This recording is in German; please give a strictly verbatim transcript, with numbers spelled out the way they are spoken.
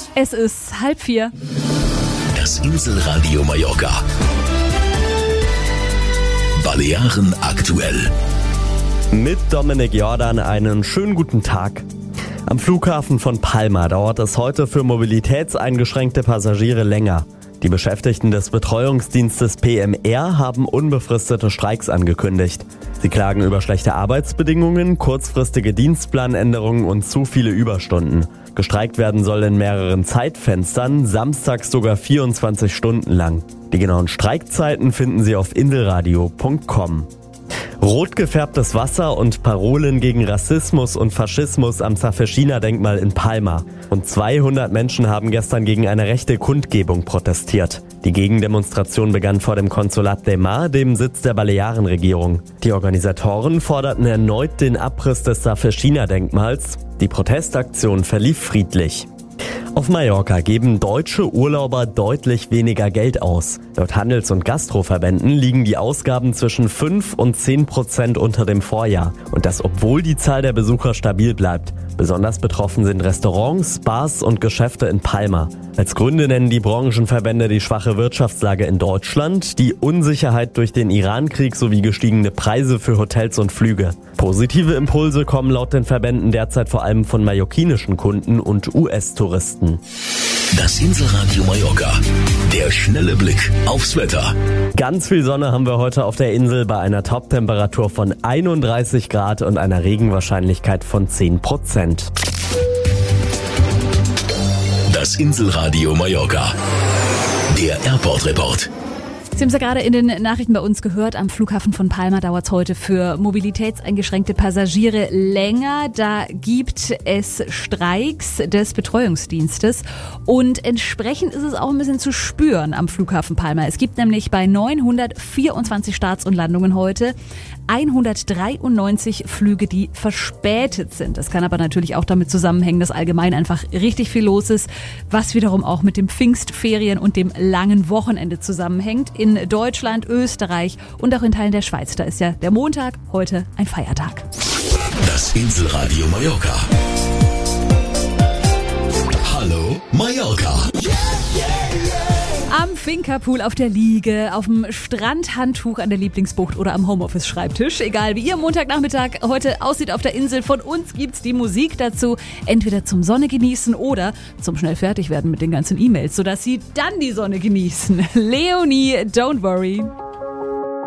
Es ist halb vier. Das Inselradio Mallorca. Balearen aktuell. Mit Dominik Jordan einen schönen guten Tag. Am Flughafen von Palma dauert es heute für mobilitätseingeschränkte Passagiere länger. Die Beschäftigten des Betreuungsdienstes P M R haben unbefristete Streiks angekündigt. Sie klagen über schlechte Arbeitsbedingungen, kurzfristige Dienstplanänderungen und zu viele Überstunden. Gestreikt werden soll in mehreren Zeitfenstern, samstags sogar vierundzwanzig Stunden lang. Die genauen Streikzeiten finden Sie auf inselradio punkt com. Rot gefärbtes Wasser und Parolen gegen Rassismus und Faschismus am Safeshina-Denkmal in Palma. Rund zweihundert Menschen haben gestern gegen eine rechte Kundgebung protestiert. Die Gegendemonstration begann vor dem Konsulat de Mar, dem Sitz der Balearenregierung. Die Organisatoren forderten erneut den Abriss des Safeshina-Denkmals. Die Protestaktion verlief friedlich. Auf Mallorca geben deutsche Urlauber deutlich weniger Geld aus. Laut Handels- und Gastroverbänden liegen die Ausgaben zwischen fünf und zehn Prozent unter dem Vorjahr. Und das, obwohl die Zahl der Besucher stabil bleibt. Besonders betroffen sind Restaurants, Bars und Geschäfte in Palma. Als Gründe nennen die Branchenverbände die schwache Wirtschaftslage in Deutschland, die Unsicherheit durch den Irankrieg sowie gestiegene Preise für Hotels und Flüge. Positive Impulse kommen laut den Verbänden derzeit vor allem von mallorquinischen Kunden und U S-Touristen. Das Inselradio Mallorca. Der schnelle Blick aufs Wetter. Ganz viel Sonne haben wir heute auf der Insel bei einer Toptemperatur von einunddreißig Grad und einer Regenwahrscheinlichkeit von zehn Prozent. Das Inselradio Mallorca. Der Airport-Report. Sie haben es ja gerade in den Nachrichten bei uns gehört, am Flughafen von Palma dauert es heute für mobilitätseingeschränkte Passagiere länger. Da gibt es Streiks des Betreuungsdienstes und entsprechend ist es auch ein bisschen zu spüren am Flughafen Palma. Es gibt nämlich bei neunhundertvierundzwanzig Starts und Landungen heute hundertdreiundneunzig Flüge, die verspätet sind. Das kann aber natürlich auch damit zusammenhängen, dass allgemein einfach richtig viel los ist, was wiederum auch mit dem Pfingstferien und dem langen Wochenende zusammenhängt. In Deutschland, Österreich und auch in Teilen der Schweiz. Da ist ja der Montag heute ein Feiertag. Das Inselradio Mallorca. Hallo Mallorca. Am Finca-Pool, auf der Liege, auf dem Strandhandtuch an der Lieblingsbucht oder am Homeoffice-Schreibtisch. Egal wie Ihr Montagnachmittag heute aussieht auf der Insel, von uns gibt's die Musik dazu. Entweder zum Sonne genießen oder zum schnell fertig werden mit den ganzen E-Mails, sodass Sie dann die Sonne genießen. Leonie, Don't Worry.